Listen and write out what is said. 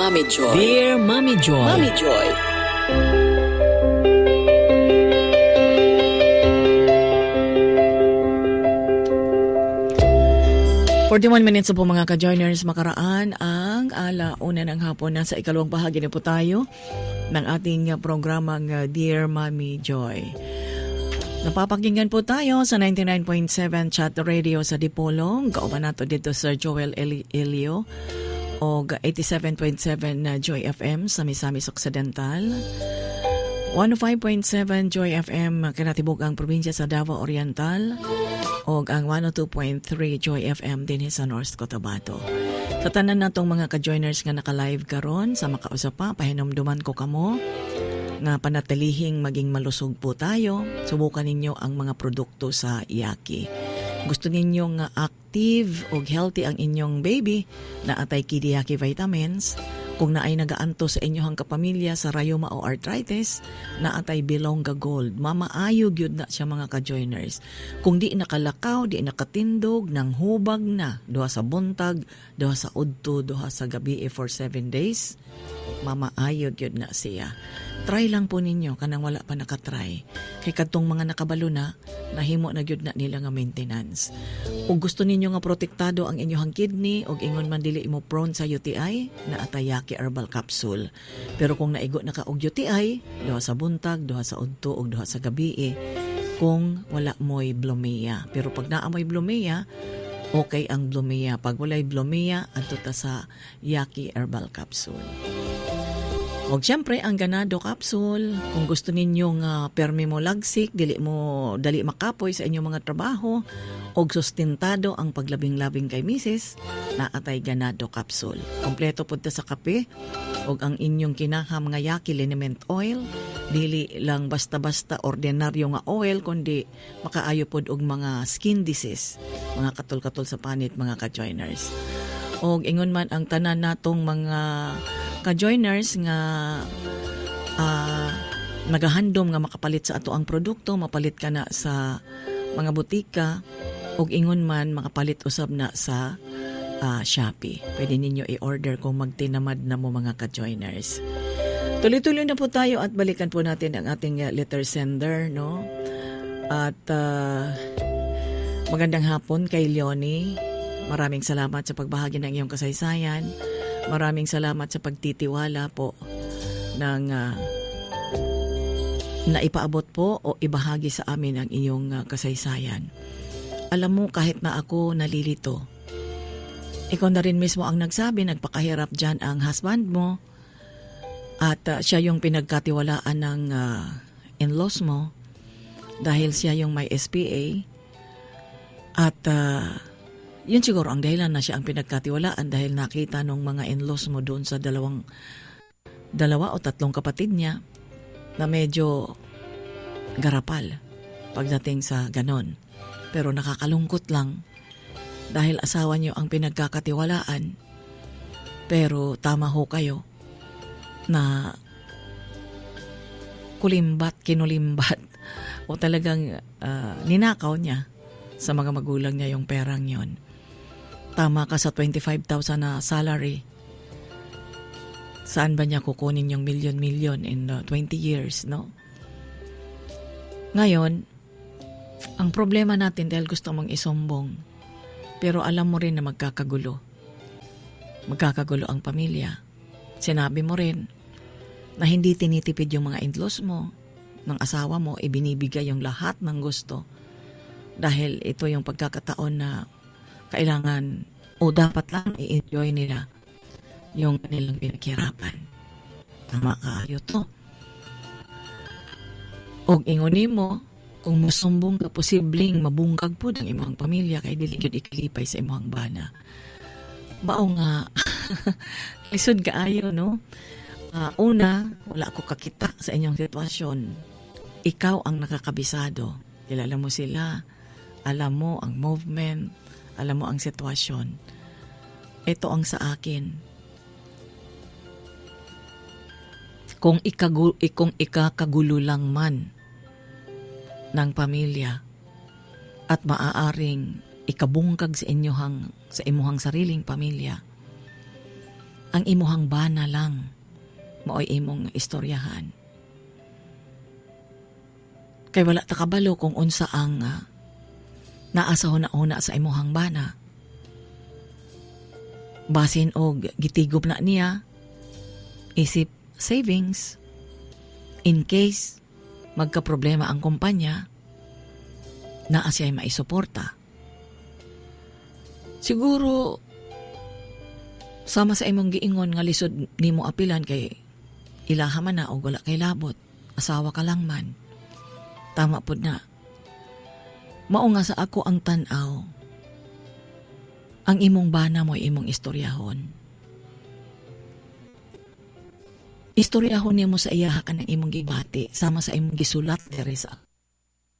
Mommy Joy. Dear Mommy Joy. Mommy Joy. Minutes po mga ka-joiners, makaraan ang alauna ng hapon. Nasa ikalawang bahagi na po tayo ng ating programang Dear Mommy Joy. Napapakinggan po tayo sa 99.7 Chat Radio sa Dipolong. Kauban nato dito Sir Joel Elio o 87.7 na Joy FM sa Misamis Occidental. 105.7 Joy FM kanatibok ang probinsya sa Davao Oriental o ang 102.3 Joy FM din sa North Cotabato. Sa tanan natong mga ka-joiners nga naka-live karon sa makausap pa, pahinumduman ko kamo nga panatilihing maging malusog po tayo. Subukan ninyo ang mga produkto sa Yaki. Gusto ninyo nga active o healthy ang inyong baby na atay Kidi Yaki vitamins. Kung naay nagaanto sa inyong kapamilya sa rayuma o arthritis, na atay Bilonga Gold. Mamaayog yun na siya mga ka-joiners. Kung di nakalakaw, di nakatindog, nang hubag na, duha sa buntag, duha sa udto, duha sa gabi for 7 days, mamaayog yun na siya. Try lang po ninyo kanang wala pa nakatry. Kay kadtong mga nakabalo na, nahimo na gyud na nila nga maintenance. Ug gusto ninyo nga protektado ang inyong kidney ug ingon man dili imo prone sa UTI, na Yaki Herbal Capsule. Pero kung naigo na ka og UTI, duha sa buntag, duha sa udto ug duha sa gabi kung wala mo'y blomea. Pero pag naa mo'y blomea, okay ang blomea. Pag walay blomea, adto ta sa Yaki Herbal Capsule. O siyempre, ang ganado capsule, kung gusto ninyong permi mo lagsik, dali makapoy sa inyong mga trabaho, o sustentado ang paglabing-labing kay misis, na atay ganado capsule. Kompleto po sa kape, o ang inyong kinaham nga Yaki liniment oil, dili lang basta-basta ordinaryo nga oil, kundi makaayo po og mga skin disease, mga katul-katul sa panit, mga ka-joiners. O ingon man ang tanan natong mga ka-joiners nga nagahandom nga makapalit sa ato ang produkto, mapalit ka na sa mga butika ug ingon man makapalit usab na sa Shopee. Pwede ninyo i-order kung magtinamad na mo mga ka-joiners. Tuloy-tuloy na po tayo at balikan po natin ang ating letter sender, no? At magandang hapon kay Leonie. Maraming salamat sa pagbahagi ng iyong kasaysayan. Maraming salamat sa pagtitiwala po ng naipaabot po o ibahagi sa amin ang iyong kasaysayan. Alam mo, kahit na ako nalilito, ikaw na rin mismo ang nagsabi, nagpakahirap dyan ang husband mo at siya yung pinagkatiwalaan ng in-laws mo dahil siya yung may SPA at yun siguro ang dahilan na siya ang pinagkatiwalaan dahil nakita nung mga in-laws mo doon sa dalawa o tatlong kapatid niya na medyo garapal pagdating sa ganon. Pero nakakalungkot lang dahil asawa niyo ang pinagkakatiwalaan. Pero tama ho kayo na kinulimbat o talagang ninakaw niya sa mga magulang niya yung perang yon. Tama ka sa 25,000 na salary. Saan ba niya kukunin yung milyon-milyon in 20 years, no? Ngayon, ang problema natin dahil gusto mong isumbong, pero alam mo rin na magkakagulo. Magkakagulo ang pamilya. Sinabi mo rin na hindi tinitipid yung mga in-laws mo, ng asawa mo, ibinibigay yung lahat ng gusto. Dahil ito yung pagkakataon na kailangan o dapat lang i-enjoy nila yung kanilang pinaghirapan. Tama kayo to. O inguni mo, kung musumbong ka, posibleng mabungkag po ng imong pamilya kay dili gyud ikalipay sa imong bana. Bao nga, lisod kaayo, no? Una, wala ko kakita sa inyong sitwasyon. Ikaw ang nakakabisado. Kilala mo sila. Alam mo ang movement, alam mo ang sitwasyon. Ito ang sa akin. Kung ikakagulo lang man ng pamilya at maaaring ikabungkag sa imuhang sariling pamilya, ang imuhang bana lang maoy imong istoryahan. Kay wala ta kabalo kung unsa ang naasahon na una sa imuhang bana. Basin og gitigop na niya, isip savings, in case magka-problema ang kumpanya, naa siya'y maisuporta. Siguro, sama sa imong giingon nga lisod nimo apilan kay ilaha man na o wala kay labot, asawa ka lang man. Tama pod na. Mao nga sa ako ang tan-aw, ang imong bana mo imong istoryahon. Istoryahon niya mo sa iyaha ka ng imong gibati, sama sa imong gisulat dere sa